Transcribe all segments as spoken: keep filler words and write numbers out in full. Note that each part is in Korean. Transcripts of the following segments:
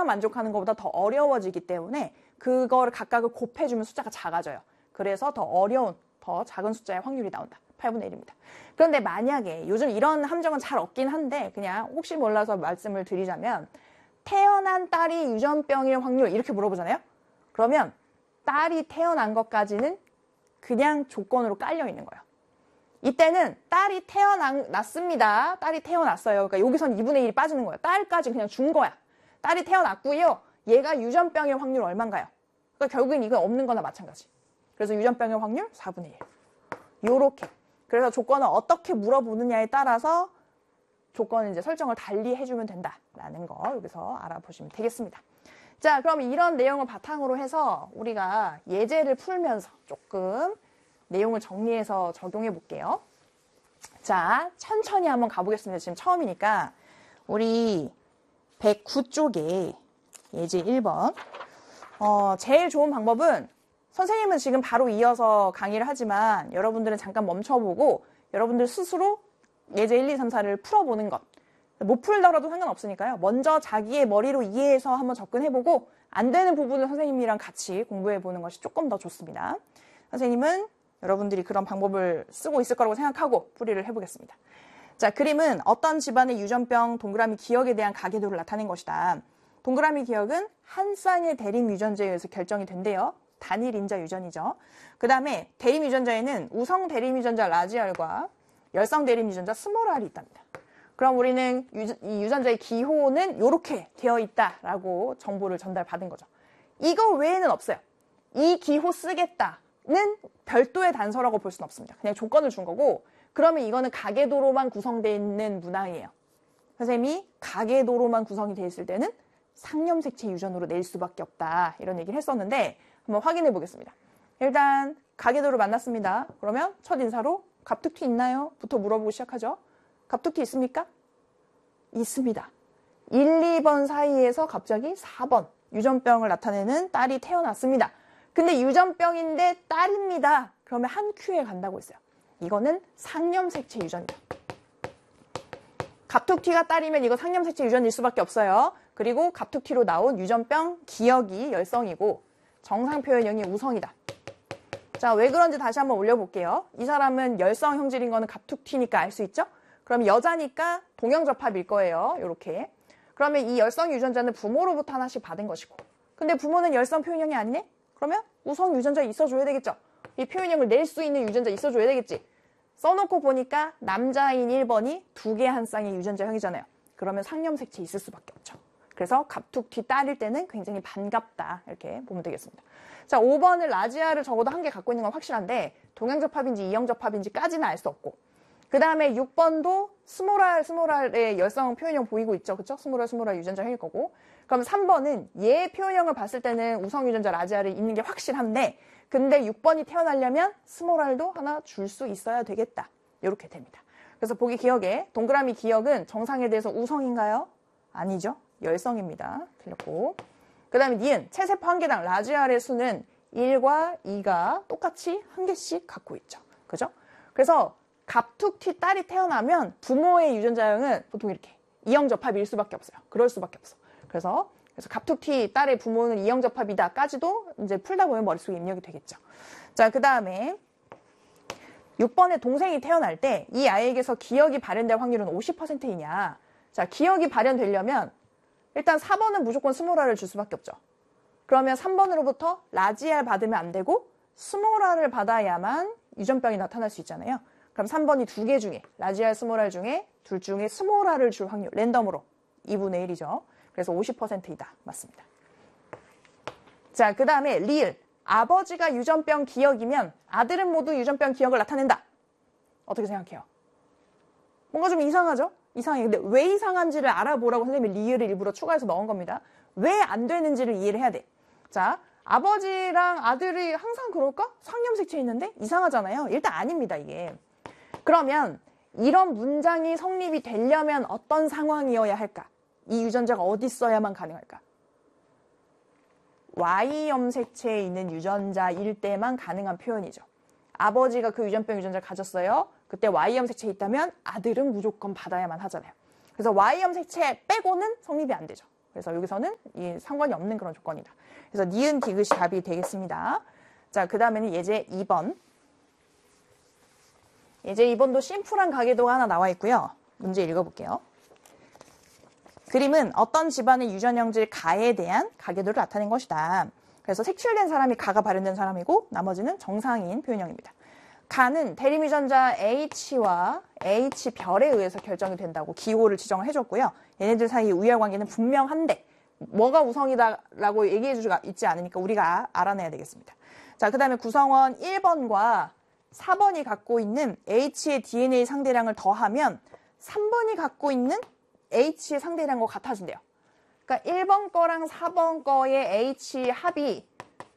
하나만 만족하는 것보다 더 어려워지기 때문에 그걸 각각을 곱해주면 숫자가 작아져요. 그래서 더 어려운, 더 작은 숫자의 확률이 나온다. 팔분의 일입니다. 그런데 만약에 요즘 이런 함정은 잘 없긴 한데 그냥 혹시 몰라서 말씀을 드리자면 태어난 딸이 유전병일 확률 이렇게 물어보잖아요. 그러면 딸이 태어난 것까지는 그냥 조건으로 깔려 있는 거예요. 이때는 딸이 태어났습니다. 딸이 태어났어요. 그러니까 여기선 이분의 일이 빠지는 거예요. 딸까지 그냥 준 거야. 딸이 태어났고요. 얘가 유전병일 확률 얼마인가요? 그러니까 결국엔 이건 없는 거나 마찬가지. 그래서 유전병일 확률 사분의 일. 요렇게. 그래서 조건을 어떻게 물어보느냐에 따라서 조건을 이제 설정을 달리 해주면 된다라는 거 여기서 알아보시면 되겠습니다. 자, 그럼 이런 내용을 바탕으로 해서 우리가 예제를 풀면서 조금 내용을 정리해서 적용해 볼게요. 자, 천천히 한번 가보겠습니다. 지금 처음이니까 우리 백구 쪽에 예제 일 번 어, 제일 좋은 방법은 선생님은 지금 바로 이어서 강의를 하지만 여러분들은 잠깐 멈춰보고 여러분들 스스로 예제 일, 이, 삼, 사를 풀어보는 것. 못 풀더라도 상관없으니까요. 먼저 자기의 머리로 이해해서 한번 접근해보고 안 되는 부분을 선생님이랑 같이 공부해보는 것이 조금 더 좋습니다. 선생님은 여러분들이 그런 방법을 쓰고 있을 거라고 생각하고 풀이를 해보겠습니다. 자, 그림은 어떤 집안의 유전병 동그라미 기억에 대한 가계도를 나타낸 것이다. 동그라미 기억은 한 쌍의 대립 유전자에 의해서 결정이 된대요. 단일 인자 유전이죠. 그 다음에 대립 유전자에는 우성 대립 유전자 라지알과 열성 대립 유전자 스몰 r이 있답니다. 그럼 우리는 유, 이 유전자의 기호는 이렇게 되어 있다라고 정보를 전달받은 거죠. 이거 외에는 없어요. 이 기호 쓰겠다는 별도의 단서라고 볼 수는 없습니다. 그냥 조건을 준 거고 그러면 이거는 가계도로만 구성되어 있는 문항이에요. 선생님이 가계도로만 구성이 되어 있을 때는 상념색체 유전으로 낼 수밖에 없다. 이런 얘기를 했었는데 한번 확인해 보겠습니다. 일단 가계도를 만났습니다. 그러면 첫 인사로 갑툭튀 있나요? 부터 물어보고 시작하죠. 갑툭튀 있습니까? 있습니다. 일, 이 번 사이에서 갑자기 사 번 유전병을 나타내는 딸이 태어났습니다. 근데 유전병인데 딸입니다. 그러면 한 큐에 간다고 했어요. 이거는 상념색체 유전이다. 갑툭튀가 딸이면 이거 상념색체 유전일 수밖에 없어요. 그리고 갑툭튀로 나온 유전병 기억이 열성이고 정상 표현형이 우성이다. 자, 왜 그런지 다시 한번 올려볼게요. 이 사람은 열성 형질인 거는 갑툭튀니까 알 수 있죠? 그럼 여자니까 동형접합일 거예요. 이렇게. 그러면 이 열성 유전자는 부모로부터 하나씩 받은 것이고 근데 부모는 열성 표현형이 아니네? 그러면 우성 유전자 있어줘야 되겠죠? 이 표현형을 낼 수 있는 유전자 있어줘야 되겠지? 써놓고 보니까 남자인 일 번이 두 개 한 쌍의 유전자형이잖아요. 그러면 상념색체 있을 수밖에 없죠. 그래서 갑툭튀 딸일 때는 굉장히 반갑다. 이렇게 보면 되겠습니다. 자, 오 번을 라지아를 적어도 한 개 갖고 있는 건 확실한데 동형접합인지 이형접합인지까지는 알 수 없고 그 다음에 육 번도 스몰알, 스몰알의 열성 표현형 보이고 있죠. 그쵸? 스몰알, 스몰알 유전자형일 거고 그럼 삼 번은 얘 표현형을 봤을 때는 우성 유전자 라지아를 있는 게 확실한데 근데 육 번이 태어나려면 스몰알도 하나 줄 수 있어야 되겠다. 이렇게 됩니다. 그래서 보기 기억에 동그라미 기억은 정상에 대해서 우성인가요? 아니죠. 열성입니다. 틀렸고 그 다음에 니은 체세포 한 개당 라지알의 수는 일과 이가 똑같이 한 개씩 갖고 있죠. 그죠? 그래서 갑툭튀 딸이 태어나면 부모의 유전자형은 보통 이렇게 이형접합일 수밖에 없어요. 그럴 수밖에 없어. 그래서 그래서 갑툭튀 딸의 부모는 이형접합이다까지도 이제 풀다 보면 머릿속에 입력이 되겠죠. 자, 그 다음에 육 번에 동생이 태어날 때 이 아이에게서 기억이 발현될 확률은 오십 퍼센트이냐. 자, 기억이 발현되려면 일단 사 번은 무조건 스몰알을 줄 수밖에 없죠. 그러면 삼 번으로부터 라지알 받으면 안 되고 스몰알을 받아야만 유전병이 나타날 수 있잖아요. 그럼 삼 번이 두 개 중에 라지알, 스몰알 중에 둘 중에 스몰알을 줄 확률 랜덤으로 이분의 일이죠. 그래서 오십 퍼센트이다. 맞습니다. 자, 그 다음에 리을. 아버지가 유전병 기억이면 아들은 모두 유전병 기억을 나타낸다. 어떻게 생각해요? 뭔가 좀 이상하죠? 이상해. 근데 왜 이상한지를 알아보라고 선생님이 리을을 일부러 추가해서 넣은 겁니다. 왜 안 되는지를 이해를 해야 돼. 자, 아버지랑 아들이 항상 그럴까? 상념색체 있는데? 이상하잖아요. 일단 아닙니다, 이게. 그러면 이런 문장이 성립이 되려면 어떤 상황이어야 할까? 이 유전자가 어디 있어야만 가능할까? Y염색체에 있는 유전자일 때만 가능한 표현이죠. 아버지가 그 유전병 유전자를 가졌어요. 그때 Y염색체에 있다면 아들은 무조건 받아야만 하잖아요. 그래서 Y염색체 빼고는 성립이 안 되죠. 그래서 여기서는 이 상관이 없는 그런 조건이다. 그래서 니은 디귿이 답이 되겠습니다. 자, 그 다음에는 예제 이 번. 예제 이 번도 심플한 가계도가 하나 나와 있고요. 문제 읽어볼게요. 그림은 어떤 집안의 유전형질 가에 대한 가계도를 나타낸 것이다. 그래서 색출된 사람이 가가 발현된 사람이고 나머지는 정상인 표현형입니다. 가는 대립유전자 H와 H별에 의해서 결정이 된다고 기호를 지정을 해줬고요. 얘네들 사이 우열관계는 분명한데 뭐가 우성이다라고 얘기해주지 있지 않으니까 우리가 알아내야 되겠습니다. 자, 그 다음에 구성원 일 번과 사 번이 갖고 있는 H의 디엔에이 상대량을 더하면 삼 번이 갖고 있는 H의 상대량과 같아진대요. 그러니까 일 번 거랑 사 번 거의 H 합이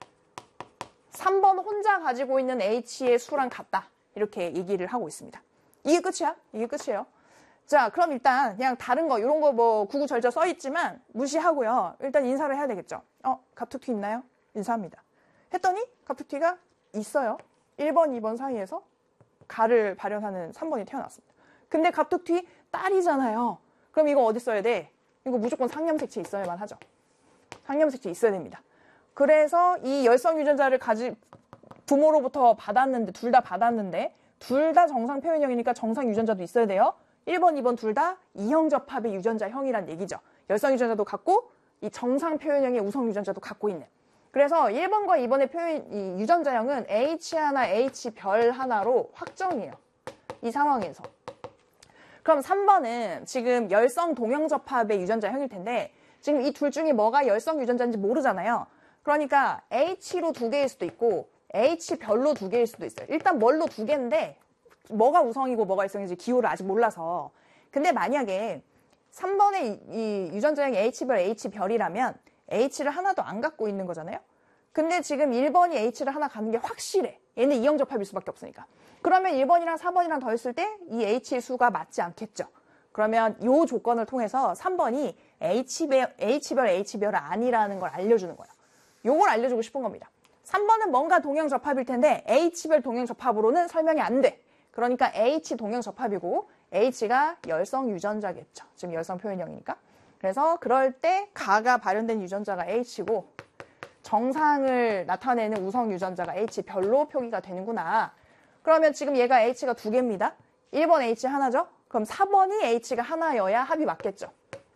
삼 번 혼자 가지고 있는 H의 수랑 같다. 이렇게 얘기를 하고 있습니다. 이게 끝이야? 이게 끝이에요. 자, 그럼 일단 그냥 다른 거 이런 거 뭐 구구절절 써 있지만 무시하고요. 일단 인사를 해야 되겠죠. 어, 갑툭튀 있나요? 인사합니다. 했더니 갑툭튀가 있어요. 일 번, 이 번 사이에서 가를 발현하는 삼 번이 태어났습니다. 근데 갑툭튀 딸이잖아요. 그럼 이거 어디 써야 돼? 이거 무조건 상념색채 있어야만 하죠. 상념색채 있어야 됩니다. 그래서 이 열성 유전자를 가지 부모로부터 받았는데 둘 다 받았는데 둘 다 정상 표현형이니까 정상 유전자도 있어야 돼요. 일 번, 이 번 둘 다 이형 접합의 유전자형이란 얘기죠. 열성 유전자도 갖고 이 정상 표현형의 우성 유전자도 갖고 있는. 그래서 일 번과 이 번의 표현, 이 유전자형은 H 하나, H별 하나로 확정이에요. 이 상황에서. 그럼 삼 번은 지금 열성 동형접합의 유전자형일 텐데 지금 이 둘 중에 뭐가 열성 유전자인지 모르잖아요. 그러니까 H로 두 개일 수도 있고 H별로 두 개일 수도 있어요. 일단 뭘로 두 개인데 뭐가 우성이고 뭐가 일성인지 기호를 아직 몰라서. 근데 만약에 삼 번의 이 유전자형이 H별, H별이라면 H를 하나도 안 갖고 있는 거잖아요. 근데 지금 일 번이 H를 하나 갖는 게 확실해. 얘는 이형접합일 수밖에 없으니까. 그러면 일 번이랑 사 번이랑 더했을 때 이 H의 수가 맞지 않겠죠. 그러면 이 조건을 통해서 삼 번이 H별, H별, H별은 아니라는 걸 알려주는 거예요. 요걸 알려주고 싶은 겁니다. 삼 번은 뭔가 동형접합일 텐데 H별 동형접합으로는 설명이 안 돼. 그러니까 H 동형접합이고 H가 열성 유전자겠죠. 지금 열성 표현형이니까. 그래서 그럴 때 가가 발현된 유전자가 H고 정상을 나타내는 우성 유전자가 H별로 표기가 되는구나. 그러면 지금 얘가 H가 두 개입니다. 일 번 H 하나죠? 그럼 사 번이 H가 하나여야 합이 맞겠죠.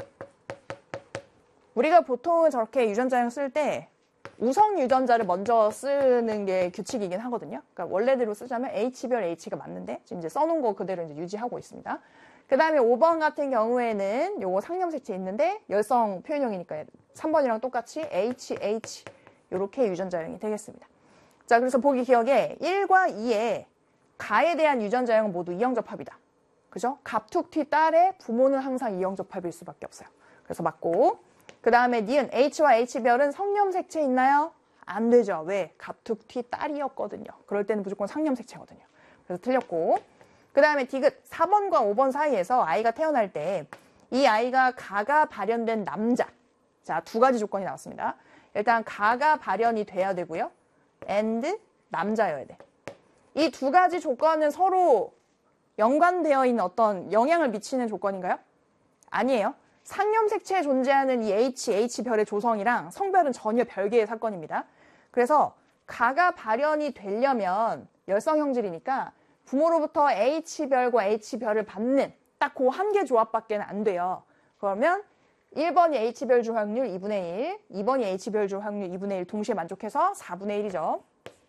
우리가 보통은 저렇게 유전자형 쓸 때 우성 유전자를 먼저 쓰는 게 규칙이긴 하거든요. 그러니까 원래대로 쓰자면 H별 H가 맞는데 지금 이제 써놓은 거 그대로 이제 유지하고 있습니다. 그 다음에 오 번 같은 경우에는 요거 상념색채 있는데 열성 표현형이니까 삼 번이랑 똑같이 H, H 이렇게 유전자형이 되겠습니다. 자, 그래서 보기 기억에 일과 이에 가에 대한 유전자형은 모두 이형접합이다. 그죠? 갑툭튀 딸의 부모는 항상 이형접합일 수밖에 없어요. 그래서 맞고. 그 다음에 니은 H와 H별은 성념색채 있나요? 안 되죠. 왜? 갑툭튀 딸이었거든요. 그럴 때는 무조건 상념색채거든요. 그래서 틀렸고. 그 다음에 디귿 사 번과 오 번 사이에서 아이가 태어날 때 이 아이가 가가 발현된 남자. 자, 두 가지 조건이 나왔습니다. 일단 가가 발현이 돼야 되고요. and 남자여야 돼. 이 두 가지 조건은 서로 연관되어 있는 어떤 영향을 미치는 조건인가요? 아니에요. 상념색체에 존재하는 이 H, H별의 조성이랑 성별은 전혀 별개의 사건입니다. 그래서 가가 발현이 되려면 열성형질이니까 부모로부터 H별과 H별을 받는 딱 그 한 개 조합밖에 안 돼요. 그러면 일 번이 H별 조합률 이분의 일, 이 번이 H별 조합률 이분의 일 동시에 만족해서 사분의 일이죠.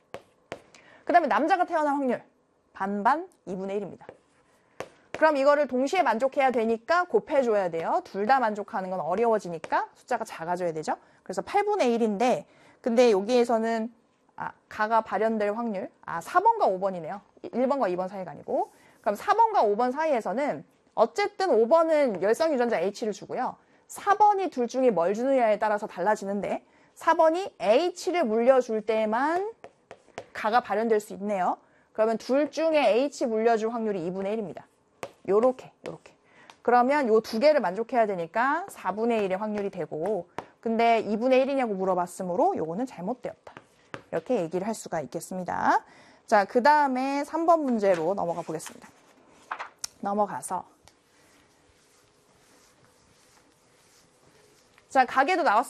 그 다음에 남자가 태어날 확률 반반 이분의 일입니다. 그럼 이거를 동시에 만족해야 되니까 곱해줘야 돼요. 둘 다 만족하는 건 어려워지니까 숫자가 작아져야 되죠. 그래서 팔분의 일인데 근데 여기에서는 아, 가가 발현될 확률 아 사 번과 오 번이네요. 일 번과 이 번 사이가 아니고 그럼 사 번과 오 번 사이에서는 어쨌든 오 번은 열성 유전자 H를 주고요. 사 번이 둘 중에 뭘 주느냐에 따라서 달라지는데 사 번이 H를 물려줄 때만 가가 발현될 수 있네요. 그러면 둘 중에 H 물려줄 확률이 이분의 일입니다. 요렇게 요렇게. 그러면 요 두 개를 만족해야 되니까 사분의 일의 확률이 되고 근데 이분의 일이냐고 물어봤으므로 요거는 잘못되었다. 이렇게 얘기를 할 수가 있겠습니다. 자, 그 다음에 삼 번 문제로 넘어가 보겠습니다. 넘어가서 자, 가계도 나왔습니다.